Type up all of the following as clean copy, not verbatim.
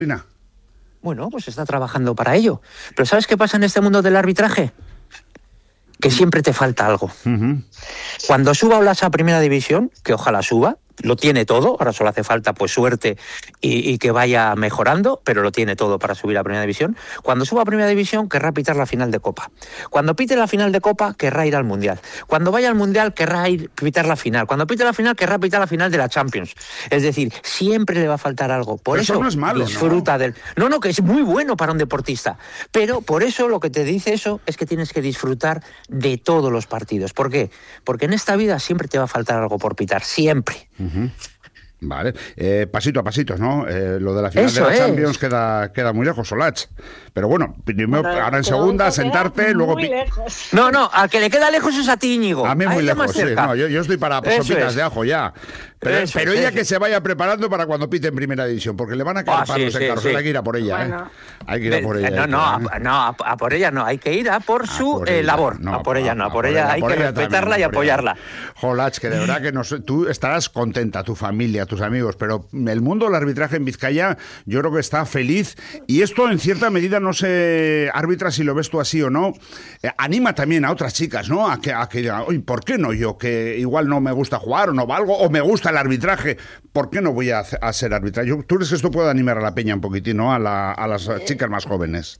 Bueno, pues está trabajando para ello. Pero ¿sabes qué pasa en este mundo del arbitraje? Que siempre te falta algo. Uh-huh. Cuando suba Olaza a Primera División, que ojalá suba, lo tiene todo, ahora solo hace falta pues suerte y que vaya mejorando, pero lo tiene todo para subir a Primera División. Cuando suba a Primera División querrá pitar la final de Copa. Cuando pite la final de Copa querrá ir al Mundial. Cuando vaya al Mundial querrá pitar la final. Cuando pite la final querrá pitar la final de la Champions. Es decir, siempre le va a faltar algo. Por pero eso no es malo, disfruta del... No, que es muy bueno para un deportista. Pero por eso lo que te dice eso es que tienes que disfrutar de todos los partidos. ¿Por qué? Porque en esta vida siempre te va a faltar algo por pitar. Siempre. Uh-huh. Vale, pasito a pasitos, ¿no? Lo de la final de la Champions queda muy lejos, Solach. Pero bueno, primero, ahora en segunda, sentarte, luego... No, al que le queda lejos es a ti, Íñigo. A mí muy lejos, sí. No, yo estoy para sopitas de ajo ya. Pero ella que se vaya preparando para cuando pite en Primera División, porque le van a caer palos en carros. Hay que ir a por ella, bueno. Hay que ir a por ella. A por ella no. Hay que ir a por su labor. A por ella hay que respetarla y apoyarla. Solach, que de verdad que tú estarás contenta, tu familia, tus amigos, pero el mundo del arbitraje en Vizcaya yo creo que está feliz, y esto en cierta medida, no sé, árbitra, si lo ves tú así o no, anima también a otras chicas, ¿no? A que digan, oye, ¿por qué no yo? Que igual no me gusta jugar o no valgo, o me gusta el arbitraje, ¿por qué no voy a ser árbitra? ¿Tú crees que esto puede animar a la peña un poquitín, ¿no? A las chicas más jóvenes?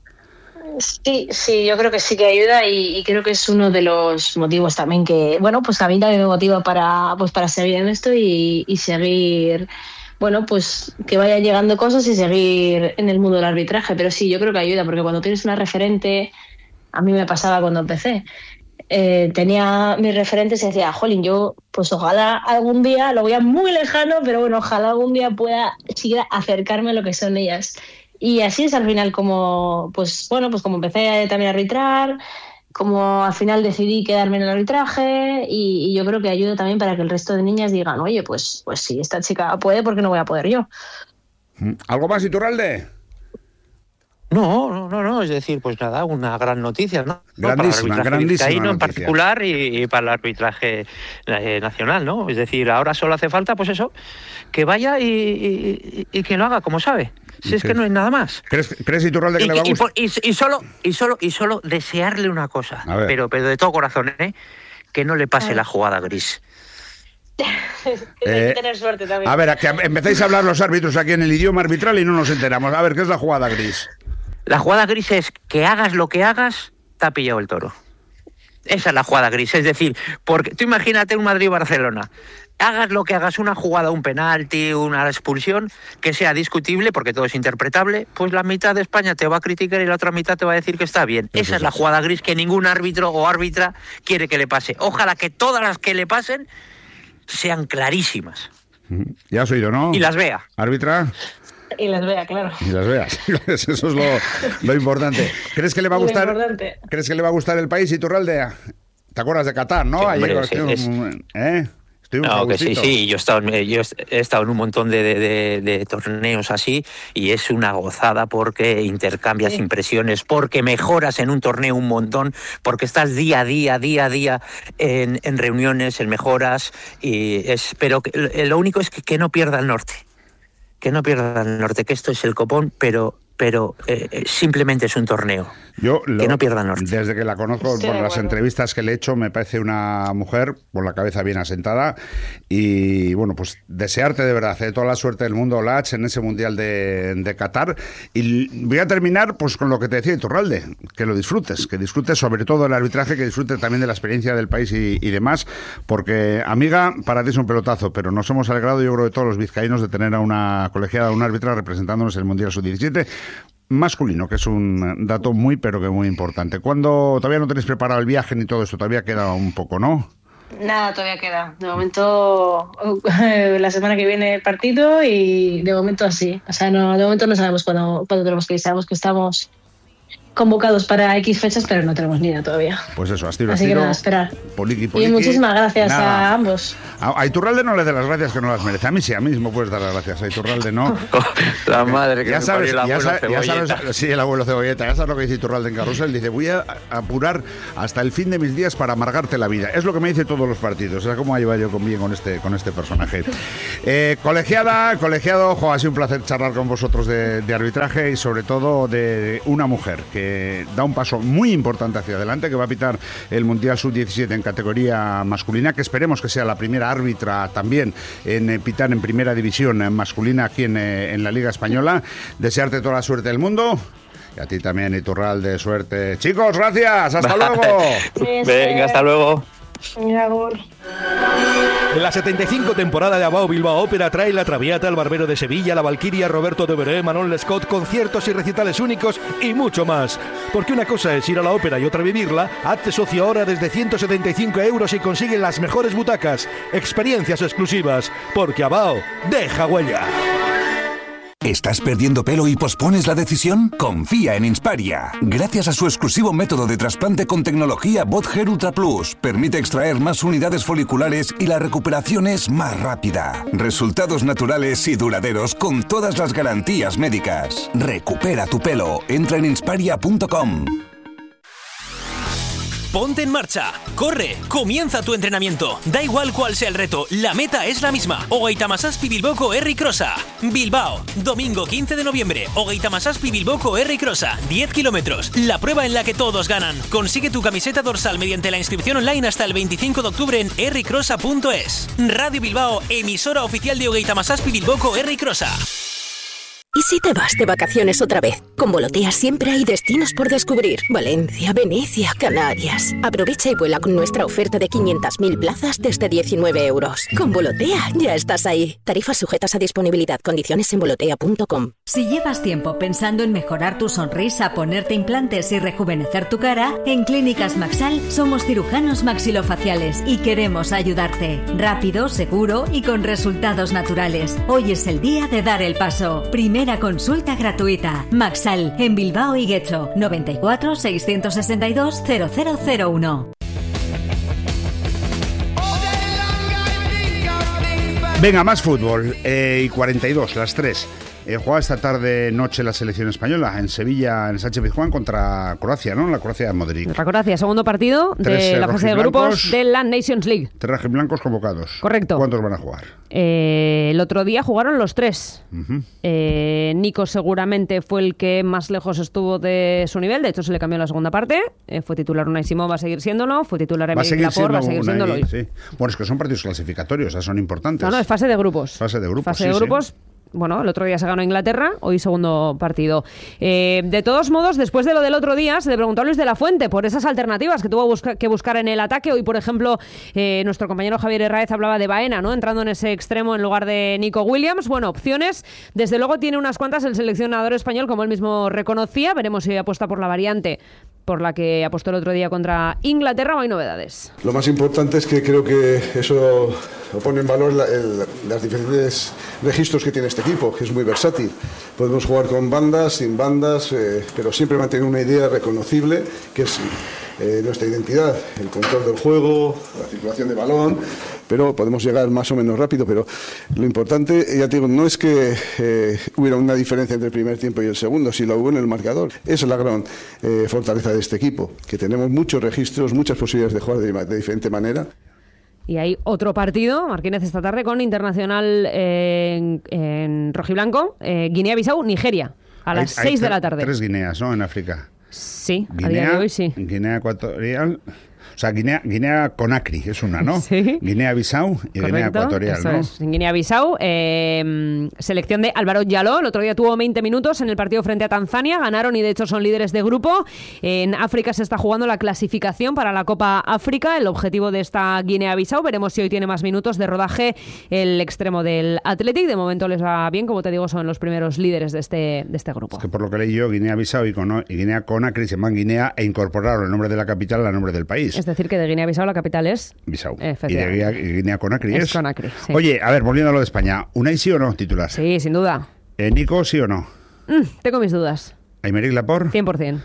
Sí, yo creo que sí que ayuda, y creo que es uno de los motivos también que, bueno, pues a mí también me motiva para seguir en esto y seguir, bueno, pues que vayan llegando cosas y seguir en el mundo del arbitraje. Pero sí, yo creo que ayuda, porque cuando tienes una referente, a mí me pasaba cuando empecé, tenía mis referentes y decía, jolín, yo pues ojalá algún día, lo veía muy lejano, pero bueno, ojalá algún día pueda siquiera acercarme a lo que son ellas. Y así es al final como, pues bueno, pues como empecé también a arbitrar, como al final decidí quedarme en el arbitraje, y yo creo que ayuda también para que el resto de niñas digan, oye, pues si esta chica puede, ¿por qué no voy a poder yo? ¿Algo más, Iturralde? No, es decir, pues nada, una gran noticia, ¿no? Grandísima noticia. En particular y para el arbitraje nacional, ¿no? Es decir, ahora solo hace falta, pues eso, que vaya y que lo haga como sabe. Si es que no hay nada más. ¿Crees, Iturralde, que le va a gustar? Y solo desearle una cosa, pero de todo corazón, que no le pase la jugada gris. Tienes que tener suerte también. A ver, a que empecéis a hablar los árbitros aquí en el idioma arbitral y no nos enteramos. A ver, ¿qué es la jugada gris? La jugada gris es que hagas lo que hagas, te ha pillado el toro. Esa es la jugada gris. Es decir, porque tú imagínate un Madrid-Barcelona. Hagas lo que hagas, una jugada, un penalti, una expulsión, que sea discutible, porque todo es interpretable, pues la mitad de España te va a criticar y la otra mitad te va a decir que está bien. Esa es la jugada gris que ningún árbitro o árbitra quiere que le pase. Ojalá que todas las que le pasen sean clarísimas. Ya has oído, ¿no? Y las vea. ¿Árbitra? Y las vea, claro. Y las veas. Eso es lo importante. ¿Crees que le va a gustar? ¿Crees que le va a gustar el país, Iturralde? ¿Te acuerdas de Qatar, no? Sí, ayer No, que sí, yo he estado en un montón de torneos así, y es una gozada porque intercambias impresiones, porque mejoras en un torneo un montón, porque estás día a día en reuniones, en mejoras, pero lo único es que no pierda el norte. Que no pierda el norte, que esto es el copón, pero simplemente es un torneo. Que no pierda el norte. Desde que la conozco, por las entrevistas que le he hecho, me parece una mujer con la cabeza bien asentada, y bueno, pues desearte de verdad toda la suerte del mundo, Olach, en ese Mundial de Qatar. Y voy a terminar pues con lo que te decía Iturralde, que lo disfrutes, sobre todo el arbitraje, que disfrutes también de la experiencia del país y demás, porque, amiga, para ti es un pelotazo, pero nos hemos alegrado, yo creo, de todos los vizcaínos, de tener a una colegiada, una árbitra representándonos en el Mundial Sub-17 masculino, que es un dato muy, pero que muy importante. ¿Cuándo todavía no tenéis preparado el viaje ni todo esto? Todavía queda un poco, ¿no? Nada, todavía queda. De momento, la semana que viene el partido, y de momento así. O sea, no, de momento no sabemos cuándo tenemos que ir. Sabemos que estamos convocados para X fechas, pero no tenemos ni idea todavía. Pues eso, así que nada, esperar. Poliqui. Y muchísimas gracias a ambos. A Iturralde no le dé las gracias, que no las merece. A mí sí, a mí mismo puedes dar las gracias. A Iturralde no. La madre que ya me sabes, parió el abuelo Cebolleta. Sí, el abuelo Cebolleta. Ya sabes lo que dice Iturralde en Carrusel. Dice, voy a apurar hasta el fin de mis días para amargarte la vida. Es lo que me dice todos los partidos. O sea, cómo lleva yo bien con este personaje. Colegiado, ha sido un placer charlar con vosotros de arbitraje y sobre todo de una mujer que da un paso muy importante hacia adelante, que va a pitar el Mundial Sub-17 en categoría masculina, que esperemos que sea la primera árbitra también en pitar en primera división masculina aquí en la Liga Española. Desearte toda la suerte del mundo. Y a ti también, Iturralde, suerte. Chicos, gracias. Hasta luego. Venga, hasta luego. La 75 temporada de Abao Bilbao Ópera trae La Traviata, El Barbero de Sevilla, La Valquiria, Roberto de Veré, Manon Lescaut, conciertos y recitales únicos y mucho más. Porque una cosa es ir a la ópera y otra vivirla. Hazte socio ahora desde 175 € y consigue las mejores butacas. Experiencias exclusivas. Porque Abao deja huella. ¿Estás perdiendo pelo y pospones la decisión? Confía en Insparia. Gracias a su exclusivo método de trasplante con tecnología Bot Hair Ultra Plus, permite extraer más unidades foliculares y la recuperación es más rápida. Resultados naturales y duraderos con todas las garantías médicas. Recupera tu pelo. Entra en insparia.com. Ponte en marcha, corre, comienza tu entrenamiento. Da igual cuál sea el reto, la meta es la misma. Hogeita Hamazazpi Bilboko Herri Crossa. Bilbao, domingo 15 de noviembre. Hogeita Hamazazpi Bilboko Herri Crossa. 10 kilómetros, la prueba en la que todos ganan. Consigue tu camiseta dorsal mediante la inscripción online hasta el 25 de octubre en herricrossa.es. Radio Bilbao, emisora oficial de Hogeita Hamazazpi Bilboko Herri Crossa. ¿Y si te vas de vacaciones otra vez? Con Volotea siempre hay destinos por descubrir. Valencia, Venecia, Canarias. Aprovecha y vuela con nuestra oferta de 500.000 plazas desde 19 €. Con Volotea ya estás ahí. Tarifas sujetas a disponibilidad. Condiciones en volotea.com. Si llevas tiempo pensando en mejorar tu sonrisa, ponerte implantes y rejuvenecer tu cara, en Clínicas Maxal somos cirujanos maxilofaciales y queremos ayudarte. Rápido, seguro y con resultados naturales. Hoy es el día de dar el paso. Primera consulta gratuita. Maxal, en Bilbao y Guecho. 94 662 0001. Venga, más fútbol. Y 42, las 3. Juega esta tarde-noche la selección española en Sevilla, en Sánchez Pizjuán, contra Croacia, ¿no? La Croacia de Modric. La Croacia, segundo partido de la fase de grupos de la Nations League. 3 rojiblancos convocados. Correcto. ¿Cuántos van a jugar? El otro día jugaron los 3. Nico seguramente fue el que más lejos estuvo de su nivel. De hecho, se le cambió en la segunda parte. Fue titular Unai Simón, va a seguir siéndolo. Fue titular Emerick Laporte, va a seguir siéndolo hoy. Sí. Bueno, es que son partidos clasificatorios, son importantes. No, es fase de grupos. Fase de grupos, Fase de grupos. Sí. Bueno, el otro día se ganó Inglaterra, hoy segundo partido. De todos modos, después de lo del otro día, se le preguntó a Luis de la Fuente por esas alternativas que tuvo que buscar en el ataque. Hoy, por ejemplo, nuestro compañero Javier Herráez hablaba de Baena, ¿no? Entrando en ese extremo en lugar de Nico Williams. Bueno, opciones, desde luego tiene unas cuantas el seleccionador español, como él mismo reconocía. Veremos si apuesta por la variante por la que apostó el otro día contra Inglaterra, o hay novedades. Lo más importante es que creo que eso pone en valor las diferentes registros que tiene este equipo, que es muy versátil. Podemos jugar con bandas, sin bandas, pero siempre mantener una idea reconocible, que es nuestra identidad, el control del juego, la circulación de balón, pero podemos llegar más o menos rápido. Pero lo importante, ya te digo, no es que hubiera una diferencia entre el primer tiempo y el segundo, si lo hubo en el marcador. Esa es la gran fortaleza de este equipo, que tenemos muchos registros, muchas posibilidades de jugar de diferente manera. Y hay otro partido, Martínez, esta tarde con Internacional en rojiblanco, Guinea-Bissau, Nigeria, a las 6 de la tarde. 3 Guineas, ¿no?, en África. Sí, Guinea, a día de hoy sí. Guinea Ecuatorial, o sea, Guinea-Conakry es una, ¿no? Sí. Guinea-Bissau y Correcto, Guinea Ecuatorial, eso ¿no? Es. En Guinea-Bissau, selección de Álvaro Yaló, el otro día tuvo 20 minutos en el partido frente a Tanzania, ganaron y de hecho son líderes de grupo. En África se está jugando la clasificación para la Copa África, el objetivo de esta Guinea-Bissau, veremos si hoy tiene más minutos de rodaje el extremo del Athletic, de momento les va bien, como te digo, son los primeros líderes de este grupo. Es que por lo que leí yo, Guinea-Bissau y Guinea-Conakry se llaman Guinea e incorporaron el nombre de la capital al nombre del país. Es decir, que de Guinea-Bissau la capital es Bissau. Y de Guinea-Conakry es Conakry, sí. Oye, a ver, volviendo a lo de España, ¿Unai sí o no titular? Sí, sin duda. ¿Nico sí o no? Tengo mis dudas. ¿Aymeric Laporte? 100%.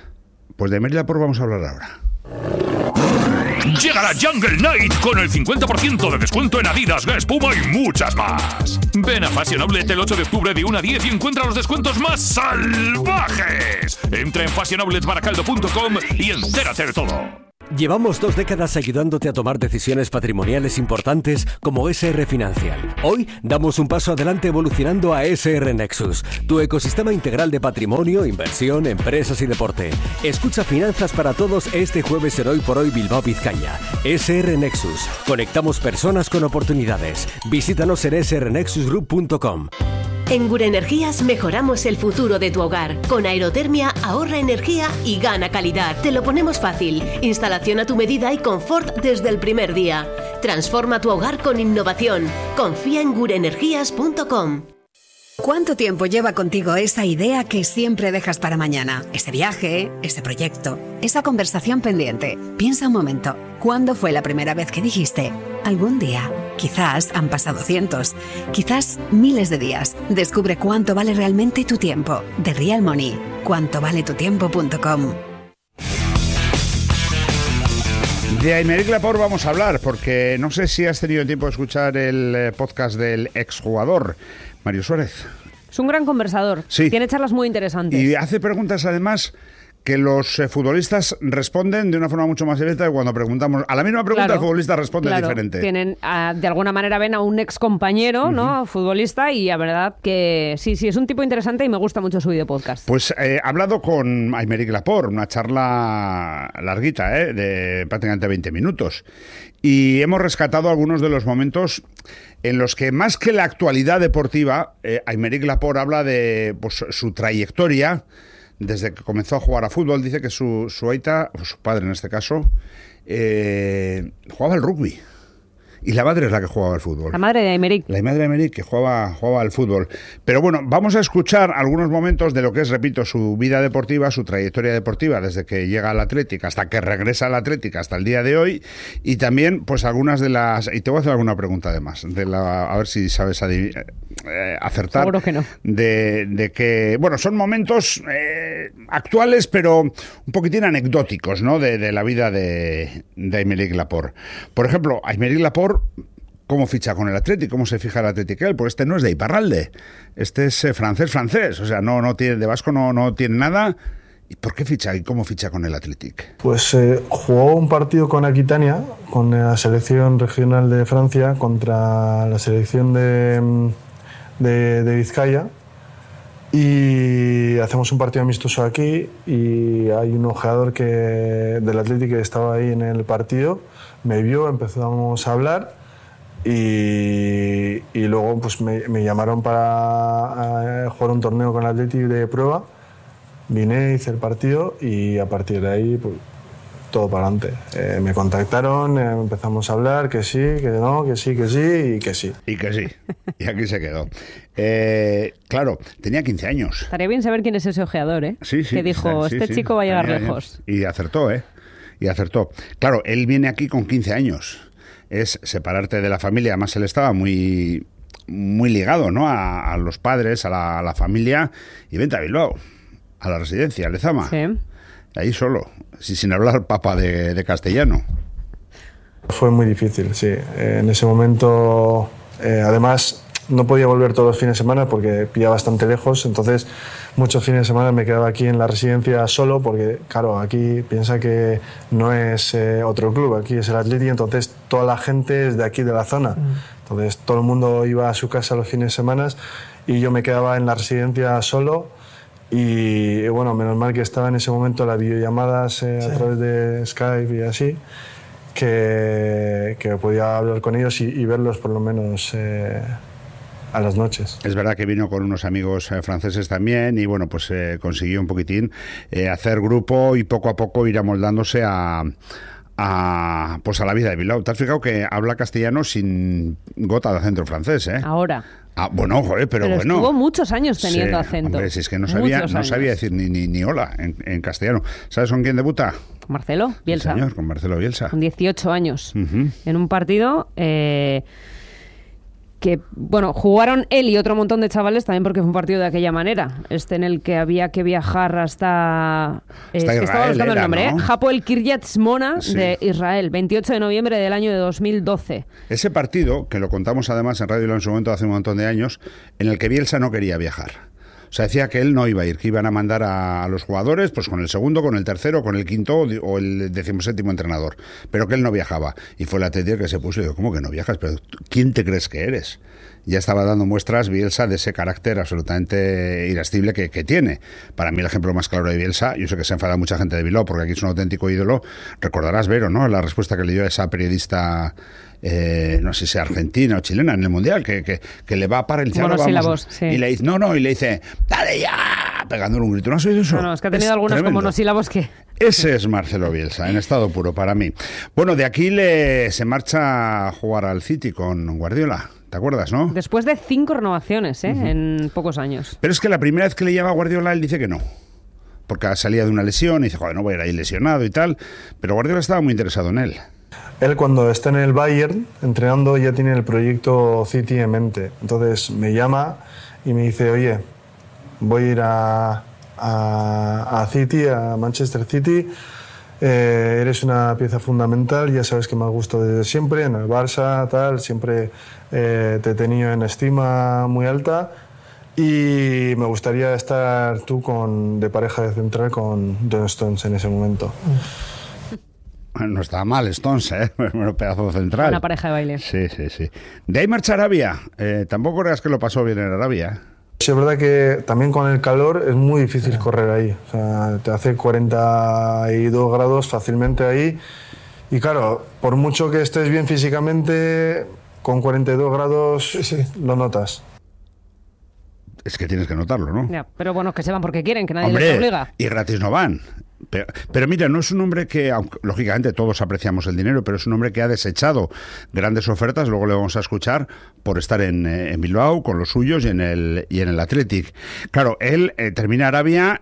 Pues de Aymeric Laporte vamos a hablar ahora. Llega la Jungle Night con el 50% de descuento en Adidas, Guess, Puma y muchas más. Ven a Fashion Outlet el 8 de octubre de 1 a 10 y encuentra los descuentos más salvajes. Entra en fashionoutletbaracaldo.com y entérate de todo. Llevamos 2 décadas ayudándote a tomar decisiones patrimoniales importantes como SR Financial. Hoy damos un paso adelante evolucionando a SR Nexus, tu ecosistema integral de patrimonio, inversión, empresas y deporte. Escucha Finanzas para Todos este jueves en Hoy por Hoy Bilbao Vizcaya. SR Nexus. Conectamos personas con oportunidades. Visítanos en srnexusgroup.com. En Gure Energías mejoramos el futuro de tu hogar. Con aerotermia ahorra energía y gana calidad. Te lo ponemos fácil. Instalación a tu medida y confort desde el primer día. Transforma tu hogar con innovación. Confía en gureenergías.com. ¿Cuánto tiempo lleva contigo esa idea que siempre dejas para mañana? Ese viaje, ese proyecto, esa conversación pendiente. Piensa un momento. ¿Cuándo fue la primera vez que dijiste algún día? Quizás han pasado cientos, quizás miles de días. Descubre cuánto vale realmente tu tiempo. The Real Money. cuantovaletutiempo.com. De Aymeric Laporte vamos a hablar, porque no sé si has tenido tiempo de escuchar el podcast del exjugador Mario Suárez. Es un gran conversador. Sí. Tiene charlas muy interesantes. Y hace preguntas, además, que los futbolistas responden de una forma mucho más directa que cuando preguntamos. A la misma pregunta el futbolista responde diferente. Tienen, de alguna manera ven a un ex compañero, ¿no? Futbolista, y la verdad que sí, es un tipo interesante y me gusta mucho su video podcast. Pues he hablado con Aymeric Laporte, una charla larguita, de prácticamente 20 minutos. Y hemos rescatado algunos de los momentos en los que, más que la actualidad deportiva, Aymeric Laporte habla de su trayectoria. Desde que comenzó a jugar a fútbol, dice que su aita, o su padre en este caso, jugaba al rugby. Y la madre es la que jugaba al fútbol. La madre de Aymeric. La madre de Aymeric, que jugaba al fútbol. Pero bueno, vamos a escuchar algunos momentos de lo que es, repito, su vida deportiva, su trayectoria deportiva, desde que llega al Atlético hasta que regresa al Atlético hasta el día de hoy. Y también, pues, algunas de las... Y te voy a hacer alguna pregunta además, a ver si sabes acertar. Seguro que no. De que, bueno, son momentos actuales, pero un poquitín anecdóticos, ¿no? De la vida de Aymeric Laporte. Por ejemplo, Aymeric Laporte, ¿cómo ficha con el Atlético? ¿Cómo se fija el Atlético? Pues este no es de Iparralde, este es francés, o sea, no tiene, de vasco no tiene nada. ¿Y por qué ficha y cómo ficha con el Atlético? Pues jugó un partido con Aquitania, con la selección regional de Francia, contra la selección de Vizcaya, y hacemos un partido amistoso aquí y hay un ojeador del Atlético que estaba ahí en el partido, me vio, empezamos a hablar y luego pues me llamaron para jugar un torneo con el Atlético de prueba. Vine, hice el partido y a partir de ahí pues, todo para adelante. Me contactaron, empezamos a hablar, que sí, que no, que sí, que sí y que sí. Y que sí. Y aquí se quedó. Claro, tenía 15 años. Estaría bien saber quién es ese ojeador, ¿eh? Sí, que dijo, sí, chico va a llegar lejos. Y acertó, Y acertó. Claro, él viene aquí con 15 años. Es separarte de la familia. Además, él estaba muy ligado, ¿no? A los padres, a la familia. Y vente a Bilbao, a la residencia, a Lezama. Sí. Ahí solo, sin hablar papa de castellano. Fue muy difícil, sí. En ese momento, además, no podía volver todos los fines de semana porque pillaba bastante lejos, entonces muchos fines de semana me quedaba aquí en la residencia solo porque, claro, aquí piensa que no es otro club, aquí es el Atlético, entonces toda la gente es de aquí, de la zona. Entonces todo el mundo iba a su casa los fines de semana y yo me quedaba en la residencia solo. Y bueno, menos mal que estaba en ese momento las videollamadas a través de Skype y así, que podía hablar con ellos y verlos por lo menos a las noches. Es verdad que vino con unos amigos franceses también y bueno, pues consiguió un poquitín hacer grupo y poco a poco ir amoldándose a la vida de Bilbao. ¿Te has fijado que habla castellano sin gota de acento francés, Ahora. Bueno, joder, pero bueno. Estuvo muchos años teniendo acento. Hombre, si es que no sabía decir ni hola en castellano. ¿Sabes con quién debuta? Con Marcelo Bielsa. Sí, señor, con Marcelo Bielsa. Con 18 años. En un partido que, bueno, jugaron él y otro montón de chavales también porque fue un partido de aquella manera. En el que había que viajar hasta Israel, estaba buscando el nombre, ¿no? Hapoel Kiryat Shmona Sí. de Israel, 28 de noviembre del año de 2012. Ese partido, que lo contamos además en Radio Bilbao en su momento hace un montón de años, en el que Bielsa no quería viajar. O sea, decía que él no iba a ir, que iban a mandar a los jugadores pues con el segundo, con el tercero, con el quinto o el 17º entrenador, pero que él no viajaba. Y fue el Atlético que se puso y dijo, ¿cómo que no viajas? ¿Pero quién te crees que eres? Ya estaba dando muestras Bielsa de ese carácter absolutamente irascible que tiene. Para mí el ejemplo más claro de Bielsa, yo sé que se enfada mucha gente de Bilbao porque aquí es un auténtico ídolo, recordarás, Vero, ¿no? La respuesta que le dio a esa periodista, no sé si argentina o chilena en el Mundial, que le va para el cielo, Monosílabos, sí. y le dice, y le dice, ¡dale ya! Pegándole un grito. ¿No has oído eso? No, es que ha tenido algunos con monosílabos que... Ese es Marcelo Bielsa, en estado puro para mí. Bueno, de aquí se marcha a jugar al City con Guardiola. ¿Te acuerdas, no? Después de 5 renovaciones, en pocos años. Pero es que la primera vez que le llama a Guardiola, él dice que no. Porque salía de una lesión y dice, joder, no voy a ir ahí lesionado y tal. Pero Guardiola estaba muy interesado en él. Él cuando está en el Bayern entrenando ya tiene el proyecto City en mente. Entonces me llama y me dice, oye, voy a ir a City, a Manchester City. Eres una pieza fundamental, ya sabes que me ha gustado desde siempre, en el Barça, tal, siempre te he tenido en estima muy alta y me gustaría estar tú de pareja de central con John Stones en ese momento. No estaba mal Stones, ¿eh? Bueno, pedazo central. Una pareja de baile. Sí. De ahí marcha a Arabia. Tampoco creas que lo pasó bien en Arabia. Sí, es verdad que también con el calor es muy difícil correr ahí. O sea, te hace 42 grados fácilmente ahí. Y claro, por mucho que estés bien físicamente, con 42 grados lo notas. Es que tienes que notarlo, ¿no? Ya, pero bueno, que se van porque quieren, que nadie les obliga. Y gratis no van. Pero mira, no es un hombre que, aunque, lógicamente todos apreciamos el dinero, pero es un hombre que ha desechado grandes ofertas, luego le vamos a escuchar, por estar en Bilbao con los suyos y en el Athletic. Claro, él termina Arabia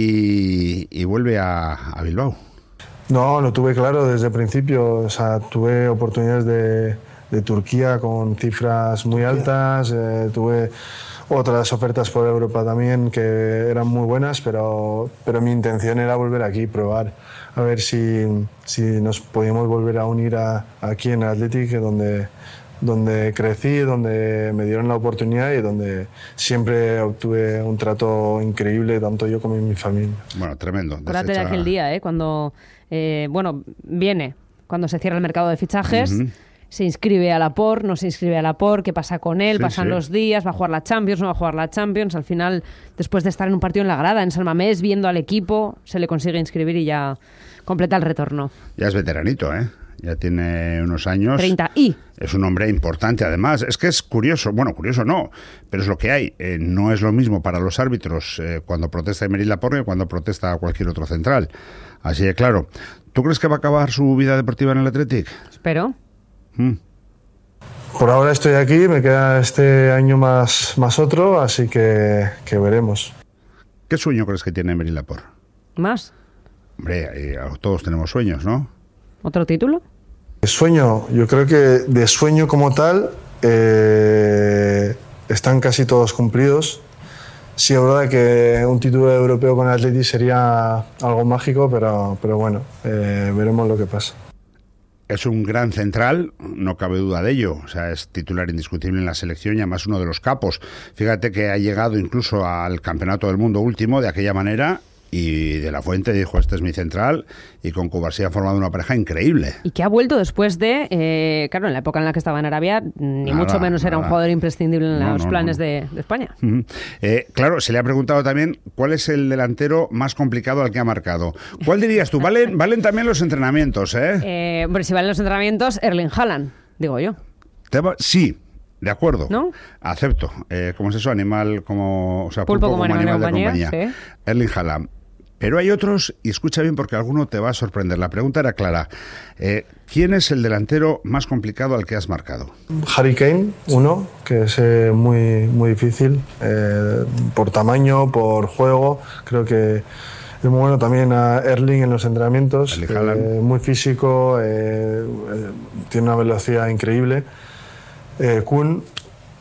y vuelve a Bilbao. No, lo tuve claro desde el principio. O sea, tuve oportunidades de Turquía con cifras muy altas, tuve otras ofertas por Europa también que eran muy buenas, pero mi intención era volver aquí, probar, a ver si nos podíamos volver a unir aquí en el Athletic, donde crecí, donde me dieron la oportunidad y donde siempre obtuve un trato increíble, tanto yo como mi familia. Bueno, tremendo. Acuérdate de aquel día, cuando, viene, cuando se cierra el mercado de fichajes. Uh-huh. Se inscribe a Laporte, no se inscribe a Laporte, ¿qué pasa con él? Pasan los días, va a jugar la Champions, no va a jugar la Champions. Al final, después de estar en un partido en la grada, en San Mamés, viendo al equipo, se le consigue inscribir y ya completa el retorno. Ya es veteranito, ¿eh? Ya tiene unos años. 30 y... Es un hombre importante, además. Es que es curioso, bueno, curioso no, pero es lo que hay. No es lo mismo para los árbitros cuando protesta Aymeric Laporte que cuando protesta cualquier otro central. Así de claro. ¿Tú crees que va a acabar su vida deportiva en el Athletic? Espero. Por ahora estoy aquí, me queda este año más otro, así que veremos. ¿Qué sueño crees que tiene Aymeric Laporte? ¿Más? Hombre, todos tenemos sueños, ¿no? ¿Otro título? Sueño, yo creo que de sueño como tal están casi todos cumplidos. Sí, es verdad que un título europeo con el Athletic sería algo mágico, pero bueno, veremos lo que pasa. Es un gran central, no cabe duda de ello. O sea, es titular indiscutible en la selección y además uno de los capos. Fíjate que ha llegado incluso al Campeonato del Mundo último de aquella manera y De la Fuente dijo, este es mi central, y con Cubarsí ha formado una pareja increíble. Y que ha vuelto después de, claro, en la época en la que estaba en Arabia, ni mucho menos era un jugador imprescindible en los planes de España. Uh-huh. Claro, se le ha preguntado también cuál es el delantero más complicado al que ha marcado. ¿Cuál dirías tú? Valen también los entrenamientos, ¿eh? Hombre, si valen los entrenamientos, Erling Haaland, digo yo. Sí. De acuerdo, ¿no? Acepto. ¿Cómo es eso? Animal como... O sea, pulpo como animal de compañía. Sí. Erling Haaland. Pero hay otros, y escucha bien porque alguno te va a sorprender. La pregunta era clara. ¿Quién es el delantero más complicado al que has marcado? Harry Kane, uno, que es muy, muy difícil, por tamaño, por juego. Creo que es muy bueno también a Erling en los entrenamientos. Muy físico, tiene una velocidad increíble. Kun,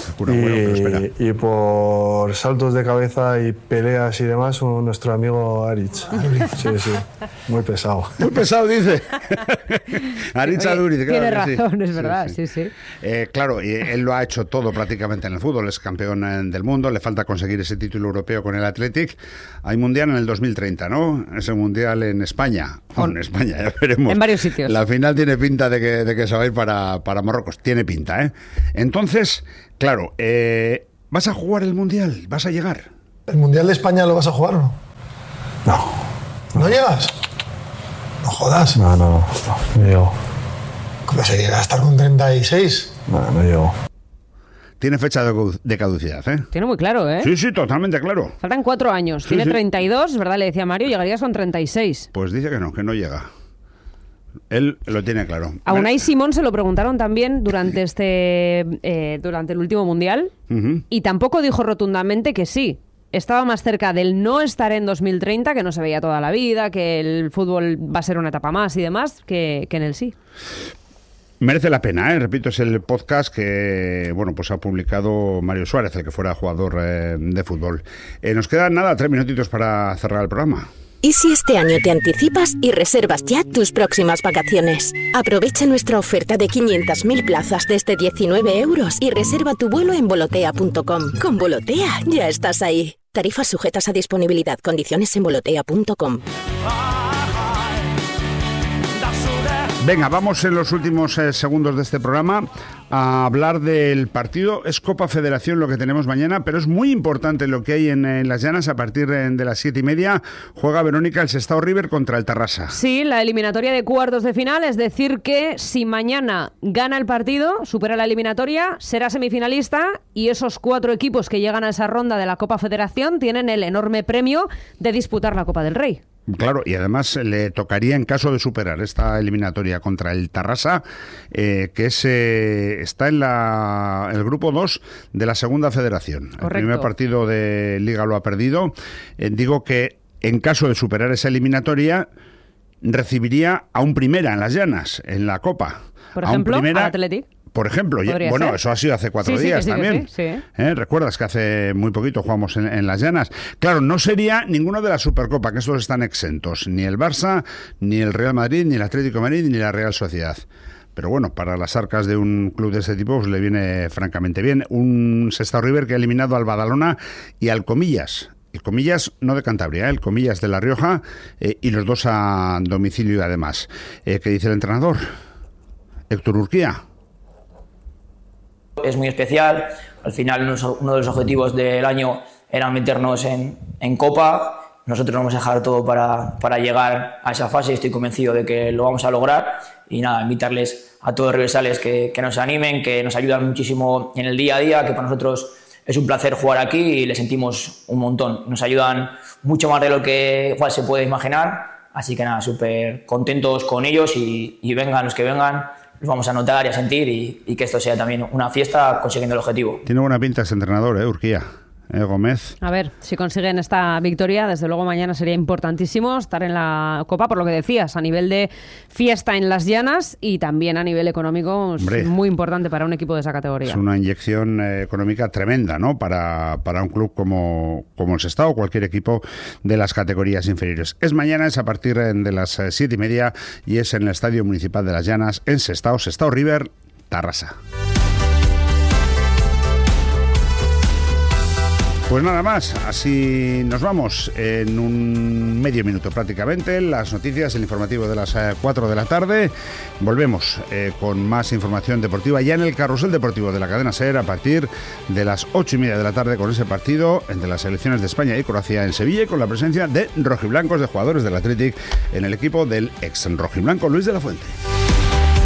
Kun Agüero, que lo espera. Y por saltos de cabeza y peleas y demás, nuestro amigo Aritz. Sí, muy pesado. Muy pesado, dice. Aritz Aduriz, claro. Tiene razón, es verdad, sí. Claro, y él lo ha hecho todo prácticamente en el fútbol, es campeón del mundo, le falta conseguir ese título europeo con el Athletic. Hay mundial en el 2030, ¿no? Ese mundial en España. En España, ya veremos. En varios sitios. La final tiene pinta de que se va a ir para Marruecos. Tiene pinta, ¿eh? Entonces, claro, ¿vas a jugar el mundial? ¿Vas a llegar? ¿El mundial de España lo vas a jugar o no? No. ¿No llegas? No jodas. No llego. ¿Cómo se llega a estar con 36? No llego. Tiene fecha de caducidad, ¿eh? Tiene muy claro, ¿eh? Sí, totalmente claro. Faltan 4 años. Sí, Tiene sí. 32, es verdad, le decía Mario, llegarías con 36. Pues dice que no llega. Él lo tiene claro. A Unai Simón se lo preguntaron también durante durante el último mundial y tampoco dijo rotundamente que sí. Estaba más cerca del no estar en 2030, que no se veía toda la vida, que el fútbol va a ser una etapa más y demás, que en el sí. Merece la pena, ¿eh? Repito, es el podcast que pues ha publicado Mario Suárez, el que fuera jugador de fútbol. Nos quedan 3 minutitos para cerrar el programa. ¿Y si este año te anticipas y reservas ya tus próximas vacaciones? Aprovecha nuestra oferta de 500.000 plazas desde 19 euros y reserva tu vuelo en volotea.com. Con Volotea ya estás ahí. Tarifas sujetas a disponibilidad. Condiciones en volotea.com. Venga, vamos en los últimos segundos de este programa a hablar del partido. Es Copa Federación lo que tenemos mañana, pero es muy importante lo que hay en Las Llanas. A partir de las 7:30 juega Verónica el Sestao River contra el Tarrasa. Sí, la eliminatoria de cuartos de final, es decir que si mañana gana el partido, supera la eliminatoria, será semifinalista y esos 4 equipos que llegan a esa ronda de la Copa Federación tienen el enorme premio de disputar la Copa del Rey. Claro, y además le tocaría, en caso de superar esta eliminatoria contra el Tarrasa, que está en el grupo 2 de la segunda federación. Correcto. El primer partido de Liga lo ha perdido. Digo que en caso de superar esa eliminatoria, recibiría a un Primera en Las Llanas, en la Copa. Por ejemplo, al Athletic. Por ejemplo, ser. Eso ha sido hace 4 días también. Sí. ¿Recuerdas que hace muy poquito jugamos en Las Llanas? Claro, no sería ninguno de la Supercopa, que estos están exentos. Ni el Barça, ni el Real Madrid, ni el Atlético de Madrid, ni la Real Sociedad. Pero bueno, para las arcas de un club de ese tipo pues le viene francamente bien. Un Sestao River que ha eliminado al Badalona y al Comillas. El Comillas no de Cantabria, el Comillas de La Rioja, y los dos a domicilio además. ¿Qué dice el entrenador? Héctor Urquía. Es muy especial. Al final uno de los objetivos del año era meternos en Copa. Nosotros vamos a dejar todo para llegar a esa fase y estoy convencido de que lo vamos a lograr. Y nada, invitarles a todos los rivales que nos animen, que nos ayudan muchísimo en el día a día, que para nosotros es un placer jugar aquí y le sentimos un montón. Nos ayudan mucho más de lo que igual se puede imaginar. Así que nada, súper contentos con ellos y vengan los que vengan. Los vamos a notar y a sentir y que esto sea también una fiesta consiguiendo el objetivo. Tiene buena pinta este entrenador, Urquía. Gómez. A ver, si consiguen esta victoria, desde luego mañana sería importantísimo estar en la Copa, por lo que decías, a nivel de fiesta en Las Llanas y también a nivel económico. Es muy importante para un equipo de esa categoría. Es una inyección económica tremenda, ¿no? Para un club como el Sestao o cualquier equipo de las categorías inferiores. Es mañana, es a partir de las 7:30 y es en el Estadio Municipal de Las Llanas, en Sestao River, Tarrasa. Pues nada más, así nos vamos en un medio minuto prácticamente. Las noticias, el informativo de las 4 de la tarde. Volvemos con más información deportiva ya en el carrusel deportivo de la cadena SER a partir de las 8:30 de la tarde con ese partido entre las selecciones de España y Croacia en Sevilla y con la presencia de rojiblancos, de jugadores del Athletic en el equipo del ex rojiblanco Luis de la Fuente.